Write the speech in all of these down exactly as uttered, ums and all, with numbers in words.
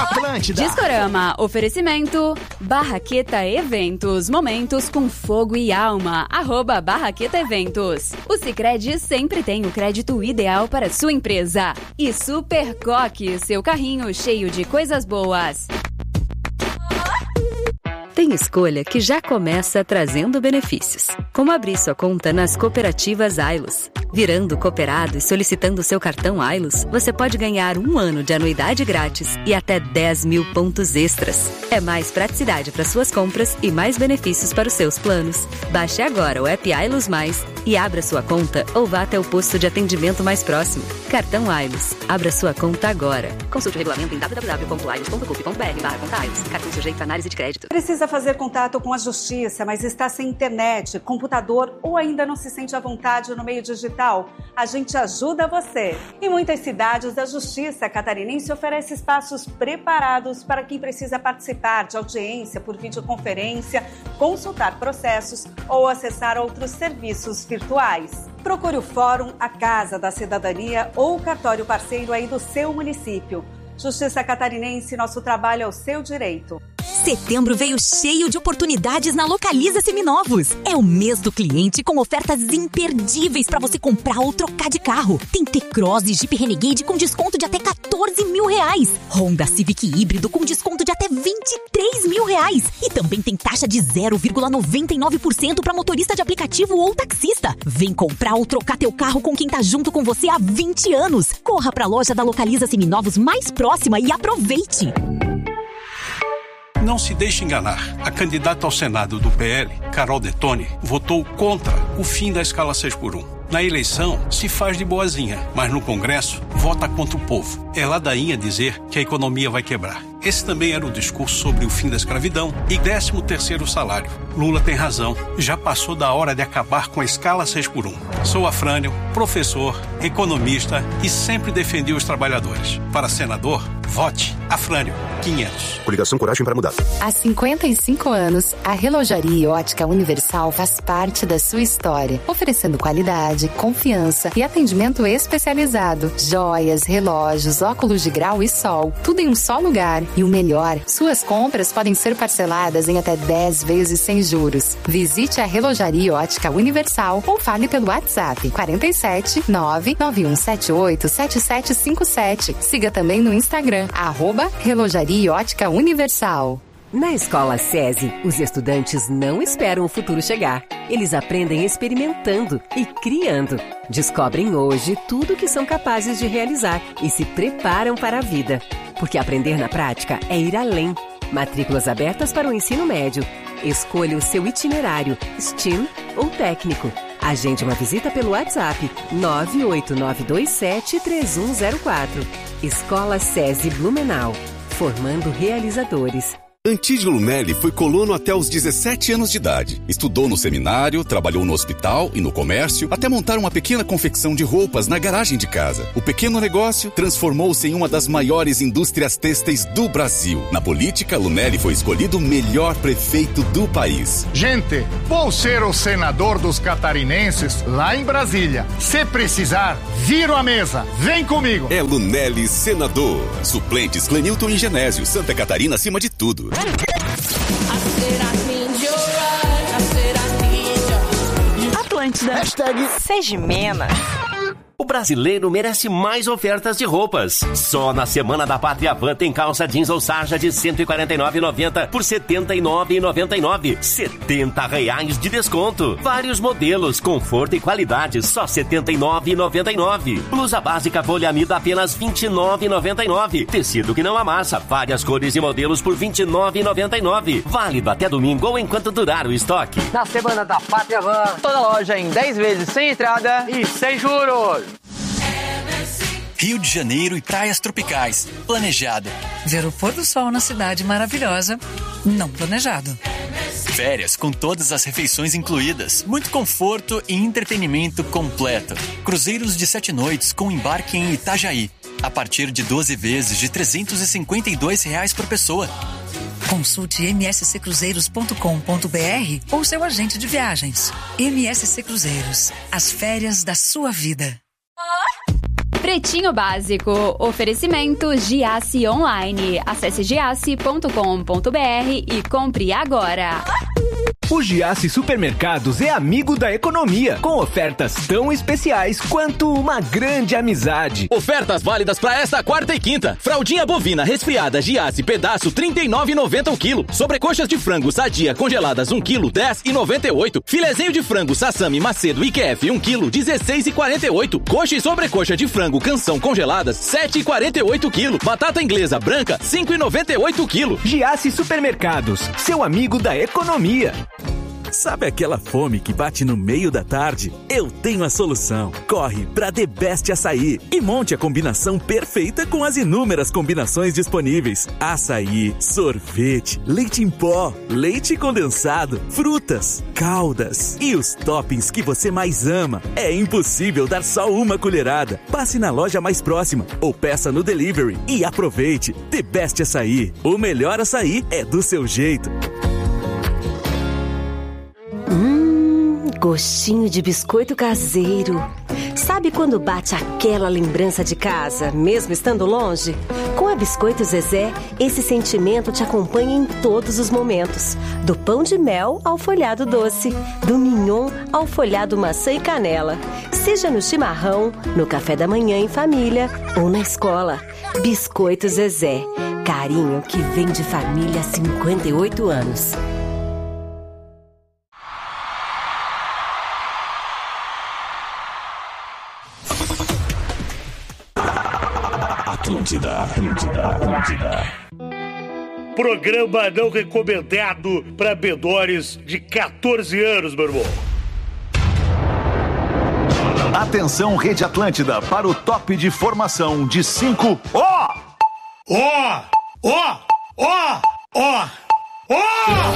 Atlântida. Discorama, oferecimento Barraqueta Eventos, momentos com fogo e alma, arroba Barraqueta Eventos. O Sicredi sempre tem o crédito ideal para sua empresa. E Super Coque, seu carrinho cheio de coisas boas. Tem escolha que já começa trazendo benefícios, como abrir sua conta nas cooperativas Ailos. Virando cooperado e solicitando seu cartão Ailos, você pode ganhar um ano de anuidade grátis e até dez mil pontos extras. É mais praticidade para suas compras e mais benefícios para os seus planos. Baixe agora o app Ailos Mais e abra sua conta ou vá até o posto de atendimento mais próximo. Cartão Ailos. Abra sua conta agora. Consulte o regulamento em w w w ponto ailos ponto coop ponto b r barra conta Ailos. Cartão sujeito a análise de crédito. Precisa fazer contato com a justiça, mas está sem internet, computador ou ainda não se sente à vontade no meio digital? A gente ajuda você. Em muitas cidades, a Justiça Catarinense oferece espaços preparados para quem precisa participar de audiência por videoconferência, consultar processos ou acessar outros serviços virtuais. Procure o Fórum, a Casa da Cidadania ou o cartório parceiro aí do seu município. Justiça Catarinense, nosso trabalho é o seu direito. Setembro veio cheio de oportunidades na Localiza Seminovos. É o mês do cliente com ofertas imperdíveis para você comprar ou trocar de carro. Tem T-Cross e Jeep Renegade com desconto de até quatorze mil reais. Honda Civic híbrido com desconto de até vinte e três mil reais. E também tem taxa de zero vírgula noventa e nove por cento para motorista de aplicativo ou taxista. Vem comprar ou trocar teu carro com quem tá junto com você há vinte anos. Corra para a loja da Localiza Seminovos mais próxima e aproveite. Não se deixe enganar. A candidata ao Senado do P L, Carol Detoni, votou contra o fim da escala seis por um. Na eleição, se faz de boazinha, mas no Congresso, vota contra o povo. É ladainha dizer que a economia vai quebrar. Esse também era o discurso sobre o fim da escravidão e décimo terceiro salário. Lula tem razão. Já passou da hora de acabar com a escala seis por um. Sou Afrânio, professor, economista e sempre defendi os trabalhadores. Para senador, vote Afrânio quinhentos. Coligação Coragem para Mudar. Há cinquenta e cinco anos, a Relojaria Ótica Universal faz parte da sua história, oferecendo qualidade, confiança e atendimento especializado. Joias, relógios, óculos de grau e sol, tudo em um só lugar. E o melhor, suas compras podem ser parceladas em até dez vezes sem juros. Visite a Relojaria Ótica Universal ou fale pelo WhatsApp quarenta e sete, nove nove um sete oito, sete sete cinco sete. Siga também no Instagram, arroba Relojaria Ótica Universal. Na Escola SESI, os estudantes não esperam o futuro chegar. Eles aprendem experimentando e criando. Descobrem hoje tudo o que são capazes de realizar e se preparam para a vida. Porque aprender na prática é ir além. Matrículas abertas para o ensino médio. Escolha o seu itinerário, STEAM ou técnico. Agende uma visita pelo WhatsApp nove oito nove dois sete três um zero quatro. Escola SESI Blumenau. Formando realizadores. Antídio Lunelli foi colono até os dezessete anos de idade. Estudou no seminário, trabalhou no hospital e no comércio, até montar uma pequena confecção de roupas na garagem de casa. O pequeno negócio transformou-se em uma das maiores indústrias têxteis do Brasil. Na política, Lunelli foi escolhido o melhor prefeito do país. Gente, vou ser o senador dos catarinenses lá em Brasília. Se precisar, viro a mesa. Vem comigo. É Lunelli senador. Suplentes Clenilton e Genésio. Santa Catarina acima de tudo. Atlântida. Hashtag Segimena. O brasileiro merece mais ofertas de roupas. Só na Semana da Pátria Van tem calça jeans ou sarja de cento e quarenta e nove reais e noventa centavos por setenta e nove reais e noventa e nove centavos. setenta reais de desconto. Vários modelos, conforto e qualidade, só setenta e nove reais e noventa e nove centavos. Blusa básica poliamida apenas vinte e nove reais e noventa e nove centavos. Tecido que não amassa, várias cores e modelos por vinte e nove reais e noventa e nove centavos. Válido até domingo ou enquanto durar o estoque. Na Semana da Pátria Van, toda loja em dez vezes sem entrada e sem juros. Rio de Janeiro e praias tropicais. Planejado. Ver o pôr do sol na cidade maravilhosa. Não planejado. Férias com todas as refeições incluídas. Muito conforto e entretenimento completo. Cruzeiros de sete noites com embarque em Itajaí. A partir de doze vezes de trezentos e cinquenta e dois reais por pessoa. Consulte m s c cruzeiros ponto com ponto b r ou seu agente de viagens. M S C Cruzeiros. As férias da sua vida. Pretinho Básico. Oferecimento Giasse Online. Acesse giasse ponto com ponto br e compre agora. O Giasse Supermercados é amigo da economia, com ofertas tão especiais quanto uma grande amizade. Ofertas válidas para esta quarta e quinta. Fraldinha bovina resfriada Giasse pedaço trinta e nove reais e noventa centavos o quilo. Sobrecoxas de frango sadia congeladas um quilo dez reais e noventa e oito centavos. Filezinho de frango Sassami Macedo I Q F um quilo dezesseis reais e quarenta e oito centavos. Coxa e sobrecoxa de frango Canção congeladas sete reais e quarenta e oito centavos o quilo. Batata inglesa branca cinco reais e noventa e oito centavos o quilo. Giasse Supermercados, seu amigo da economia. Sabe aquela fome que bate no meio da tarde? Eu tenho a solução. Corre pra The Best Açaí e monte a combinação perfeita com as inúmeras combinações disponíveis. Açaí, sorvete, leite em pó, leite condensado, frutas, caldas e os toppings que você mais ama. É impossível dar só uma colherada. Passe na loja mais próxima ou peça no delivery e aproveite. The Best Açaí. O melhor açaí é do seu jeito. Hum, gostinho de biscoito caseiro. Sabe quando bate aquela lembrança de casa, mesmo estando longe? Com a Biscoito Zezé, esse sentimento te acompanha em todos os momentos. Do pão de mel ao folhado doce, do mignon ao folhado maçã e canela. Seja no chimarrão, no café da manhã em família ou na escola. Biscoito Zezé, carinho que vem de família há cinquenta e oito anos. Atlântida, Atlântida, Atlântida. Programa não recomendado para menores de catorze anos, meu irmão. Atenção, Rede Atlântida, para o top de formação de cinco. Ó! Ó! Ó! Ó! Ó! Ó!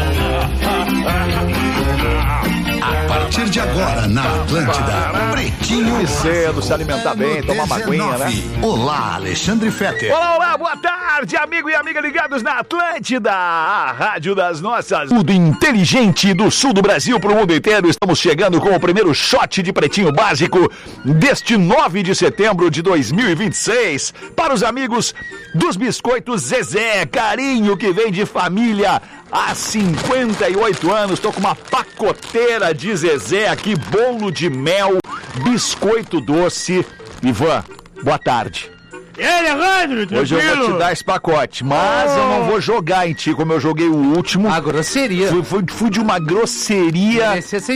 A partir de agora, na Atlântida, Pretinho e cedo, se alimentar bem, tomar uma aguinha, né? Olá, Alexandre Fetter. Olá, olá, boa tarde, amigo e amiga ligados na Atlântida, a rádio das nossas. Tudo inteligente do sul do Brasil para o mundo inteiro. Estamos chegando com o primeiro shot de Pretinho Básico deste nove de setembro de dois mil e vinte e seis. Para os amigos dos Biscoitos Zezé, carinho que vem de família há cinquenta e oito anos. Tô com uma pacoteira de Zezé aqui, bolo de mel, biscoito doce. Ivan, boa tarde. E aí, Alejandro, hoje eu vou te dar esse pacote, mas oh. eu não vou jogar em ti como eu joguei o último. A grosseria. Fui, fui, fui de uma grosseria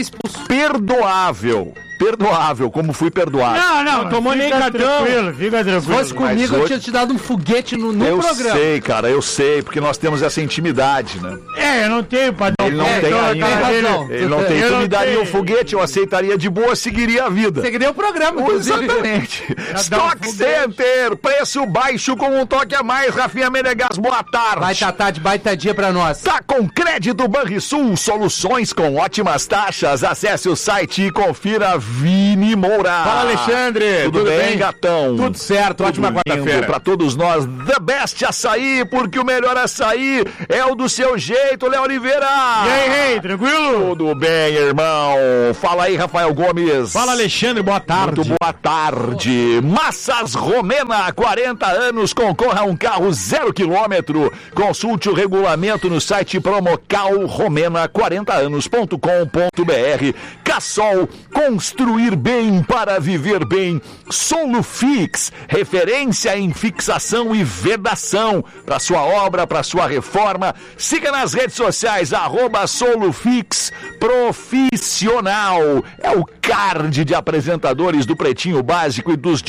perdoável. Perdoável, como fui perdoado. Não, não, não tomou nem cartão. Tranquilo, fica tranquilo. Se fosse comigo, hoje... eu tinha te dado um foguete no, no eu programa. Eu sei, cara, eu sei, porque nós temos essa intimidade, né? É, eu não tenho, padrão. Ele não é, tem então, ainda. Razão. Ele não tem. Tu me daria um foguete, eu aceitaria de boa, seguiria a vida. Seguiria o programa, inclusive. Exatamente. Stock um Center, preço baixo com um toque a mais. Rafinha Menegas, boa tarde. Baita tarde, baita dia pra nós. Tá com crédito Banrisul, soluções com ótimas taxas. Acesse o site e confira Vini Moura. Fala, Alexandre. Tudo, Tudo bem, bem, gatão? Tudo certo, Tudo ótima quarta-feira. Pra todos nós, The Best Açaí, porque o melhor açaí é o do seu jeito, Léo Oliveira. E aí, rei, tranquilo? Tudo bem, irmão. Fala aí, Rafael Gomes. Fala, Alexandre, boa tarde. Muito boa tarde. Massas Romena, quarenta anos, concorra a um carro zero quilômetro. Consulte o regulamento no site promocal romena quarenta anos ponto com ponto br. Cassol, construir bem para viver bem. Solufix, referência em fixação e vedação para sua obra, para sua reforma. Siga nas redes sociais, arroba Solufix Profissional. É o card de apresentadores do Pretinho Básico e dos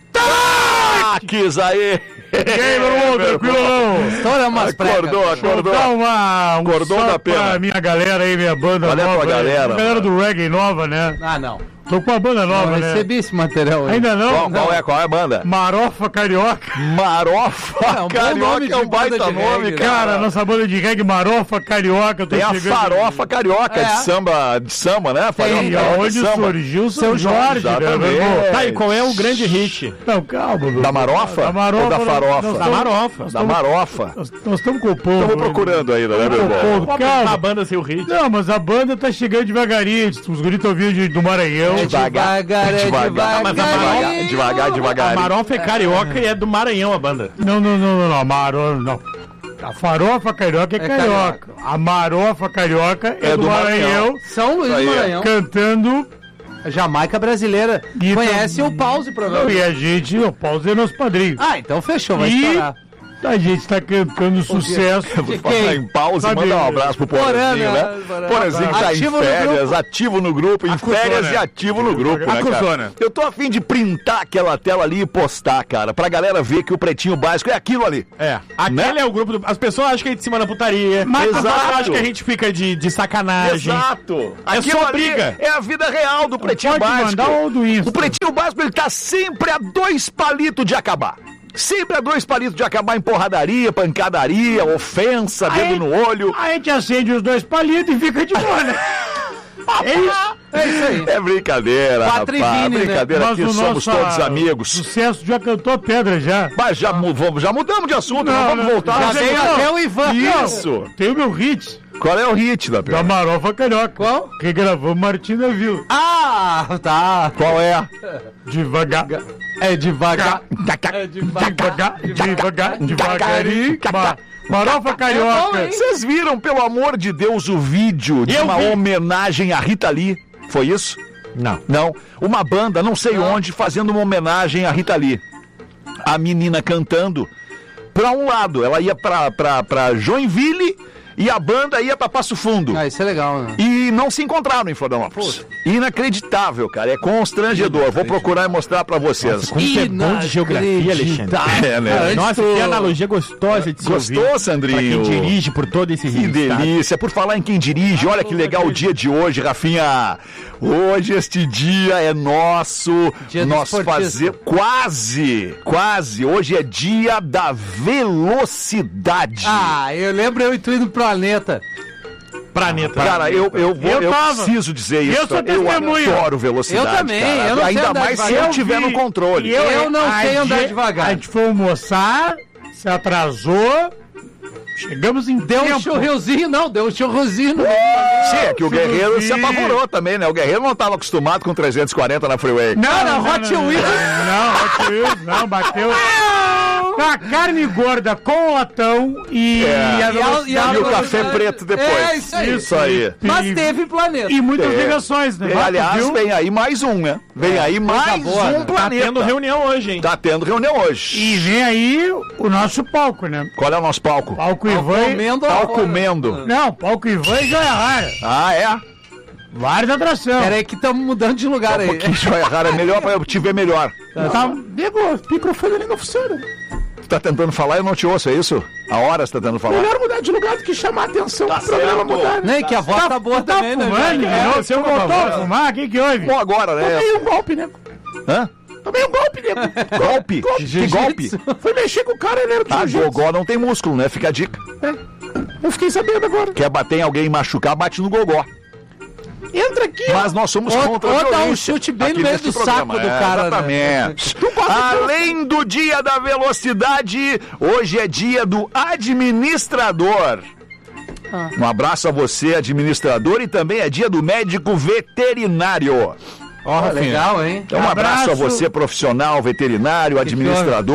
destaques aí. E aí, meu irmão, tranquilo não? Estoura umas pregas. Acordou, acordou. Dá uma, um acordou da pena. Pra minha galera aí, minha banda Qual nova. É a tua galera? A galera do reggae nova, né? Ah, não. Tô com a banda nova, não, né? recebi esse material aí. Ainda não? Qual, qual é, qual é a banda? Marofa Carioca. Marofa é, um Carioca é um baita nome, reggae, cara. Cara, nossa banda de reggae, Marofa Carioca. Tem a Farofa Carioca é. de samba, de samba, né? Farofa Tem, onde surgiu o Seu Jorge, né? Tá, e qual é o grande hit? Não, calma. Da Marofa? Da Marofa. Ou da Farofa? Da Marofa. Da Marofa. Nós estamos com o povo. Estamos procurando ainda, né, meu irmão? Calma. A banda sem o hit. Não, mas a banda tá chegando devagarinho. Os guris estão vindo do Maranhão. devagar, devagar, é devagar, devagar, devagar, devagar. A Marofa é carioca e é do Maranhão a banda. Não, não, não, não, não. A Marofa, não. A farofa carioca é, é carioca. carioca. A marofa carioca é, é do, do Maranhão. Maranhão. São Luís do Maranhão. Cantando... A Jamaica brasileira. E conhece tam... o Pause, provavelmente. E a gente, o Pause é nosso padrinho. Ah, então fechou, vai e... estourar. A gente tá cantando sucesso. Vou falar em pausa e mandar um abraço pro Porazinho, né? Porazinho que tá em férias, ativo no grupo, em férias e ativo no grupo, né, cara? Eu tô a fim de printar aquela tela ali e postar, cara, pra galera ver que o Pretinho Básico é aquilo ali. É, aquele é o grupo do... As pessoas acham que a gente se manda putaria. Mas as pessoas acham que a gente fica de, de sacanagem. Exato. É aquilo só ali briga. É a vida real do Pretinho Básico. Mandar ou do Insta. O Pretinho Básico, ele tá sempre a dois palitos de acabar. Sempre a dois palitos de acabar em porradaria, pancadaria, ofensa, dedo aí, no olho. Aí a gente acende os dois palitos e fica de boa, né? É isso. É isso aí. É brincadeira, Pátria rapaz. Vini, brincadeira, né? aqui somos nosso, todos amigos. Sucesso já cantou pedra, já. Mas já, vamos, já mudamos de assunto, não, vamos não, voltar. Já tem até o Ivan. Isso. Tem o meu hit. Qual é o hit da Da Marofa Carioca. Qual? Que gravou Martina Vila. Ah, tá. Qual é? Devagar. É devagar. É devagar. Devagar. Devagarinho. Marofa Carioca. Vocês viram, pelo amor de Deus, o vídeo de Eu uma vi. homenagem a Rita Lee? Foi isso? Não. Não. Uma banda, não sei não. onde, fazendo uma homenagem a Rita Lee. A menina cantando pra um lado. Ela ia pra, pra, pra Joinville e a banda ia pra Passo Fundo. Ah, isso é legal, né? E não se encontraram em Florianópolis. Pô. Inacreditável, cara. É constrangedor. Vou procurar e mostrar pra vocês. Nossa, como é bom de geografia, Alexandre. É, né? Nossa, que analogia gostosa de se Gostou, ouvir. Sandrinho? Pra quem dirige por todo esse Que delícia. Por falar em quem dirige, olha que legal o dia de hoje, Rafinha. Hoje este dia é nosso. Dia nós fazer quase, quase. Hoje é dia da velocidade. Ah, eu lembro eu e tu indo pro planeta. Planeta. Cara, eu, eu, vou, eu, eu preciso dizer isso. Eu sou eu testemunha. adoro velocidade. Eu também, cara. eu não Ainda sei andar mais se devagar. eu estiver no controle. Eu, eu não a sei andar gente- devagar. A gente foi almoçar, se atrasou, chegamos em Deu tempo. um churrilzinho, não, deu um churrozinho. No... Sim, é que o Guerreiro se Churrozinho. apavorou também, né? O Guerreiro não estava acostumado com trezentos e quarenta na freeway. Não, não, Hot Wheels. Não, Hot Wheels, não, bateu. Com a carne gorda com latão e, É. e, a E a- velocidade- e a- o café preto depois. É, isso aí. Isso aí. Mas teve planeta. E muitas É. ligações, né? E, aliás, Viu? vem aí mais um, né? Vem aí mais boa, um né? planeta. Tá tendo reunião hoje, hein? Tá tendo reunião hoje. E vem aí o nosso palco, né? Qual é o nosso palco? Palco Ivan. Comendo Tá a- comendo. Não, palco Ivan e Joia Rara. Ah, é? Várias atrações. Pera aí que estamos mudando de lugar Um aí. pouquinho de joia rara é melhor pra eu te ver melhor. Tá, Diego, o microfone ali não funciona. Tu tá tentando falar e eu não te ouço, é isso? A hora você tá tentando falar. Melhor mudar de lugar do que chamar a atenção Tá do programa certo. mudar. Nem que a voz tá boa Tá também, né? fumando, velho? né? Você desculpa, voltou voz. a fumar? O que que houve? Bom, agora, né? Tomei um golpe, né? Hã? Tomei um golpe, né? Golpe? Que golpe? Fui mexer com o cara, ele era do Ah, jiu-jitsu. gogó não tem músculo, né? Fica a dica. Eu fiquei sabendo agora. Quer bater em alguém e machucar, bate no gogó. Entra aqui, ó. Mas nós somos Ou- contra a ou dá um violência chute bem no aqui meio neste do programa. saco do É, cara, né? Exatamente. Além do dia da velocidade, hoje é dia do administrador. Um abraço a você, administrador, e também é dia do médico veterinário. Ó, legal, hein? Então, um abraço, a você, profissional, veterinário, administrador.